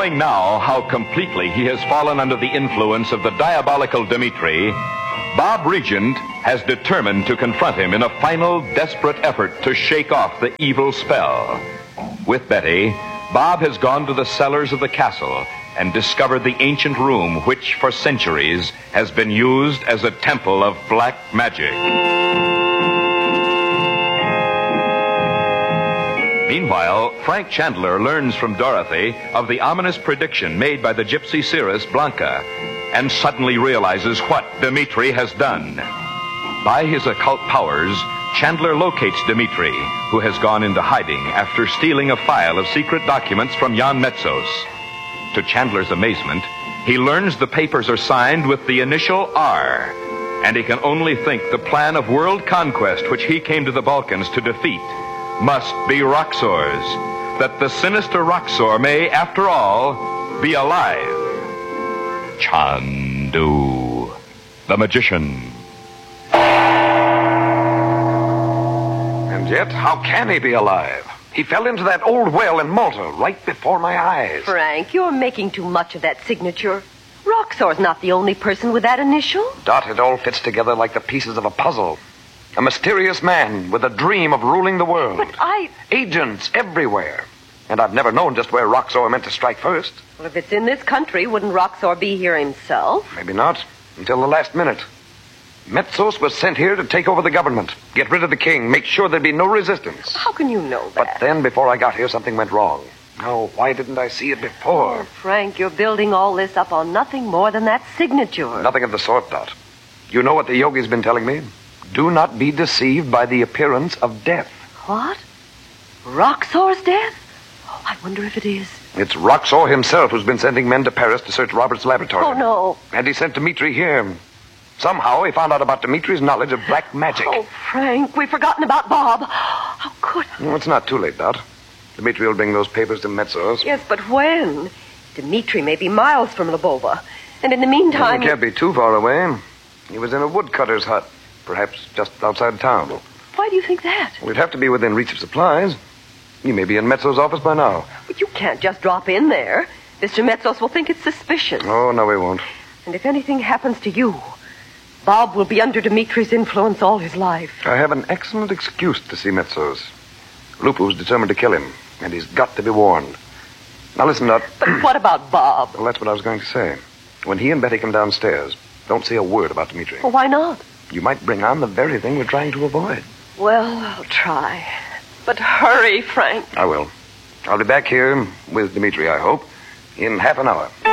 Knowing now how completely he has fallen under the influence of the diabolical Dmitri, Bob Regent has determined to confront him in a final, desperate effort to shake off the evil spell. With Betty, Bob has gone to the cellars of the castle and discovered the ancient room which, for centuries, has been used as a temple of black magic. Meanwhile, Frank Chandler learns from Dorothy of the ominous prediction made by the gypsy seeress Blanca, and suddenly realizes what Dmitri has done. By his occult powers, Chandler locates Dmitri, who has gone into hiding after stealing a file of secret documents from Jan Metzos. To Chandler's amazement, he learns the papers are signed with the initial R, and he can only think the plan of world conquest which he came to the Balkans to defeat must be Roxor's, that the sinister Roxor may, after all, be alive. Chandu, the magician. And yet, how can he be alive? He fell into that old well in Malta right before my eyes. Frank, you're making too much of that signature. Roxor's not the only person with that initial. Dot, it all fits together like the pieces of a puzzle. A mysterious man with a dream of ruling the world. But Agents everywhere. And I've never known just where Roxor meant to strike first. Well, if it's in this country, wouldn't Roxor be here himself? Maybe not, until the last minute. Metzos was sent here to take over the government, get rid of the king, make sure there'd be no resistance. How can you know that? But then, before I got here, something went wrong. Oh, why didn't I see it before? Oh, Frank, you're building all this up on nothing more than that signature. Nothing of the sort, Dot. You know what the yogi's been telling me? Do not be deceived by the appearance of death. What? Roxor's death? Oh, I wonder if it is. It's Roxor himself who's been sending men to Paris to search Robert's laboratory. Oh, no. And he sent Dmitri here. Somehow he found out about Dmitri's knowledge of black magic. Oh, Frank, we've forgotten about Bob. How could I? No, it's not too late, Dot. Dmitri will bring those papers to Metzos. Yes, but when? Dmitri may be miles from Lvova. And in the meantime... He can't be too far away. He was in a woodcutter's hut, perhaps just outside town. Why do you think that? We'd have to be within reach of supplies. He may be in Metzos' office by now. But you can't just drop in there. Mr. Metzos will think it's suspicious. Oh, no, he won't. And if anything happens to you, Bob will be under Dmitri's influence all his life. I have an excellent excuse to see Metzos. Lupu's determined to kill him, and he's got to be warned. Now listen, Dot. But what about Bob? Well, that's what I was going to say. When he and Betty come downstairs, don't say a word about Dmitri. Well, why not? You might bring on the very thing we're trying to avoid. Well, I'll try. But hurry, Frank. I will. I'll be back here with Dmitri, I hope, in half an hour.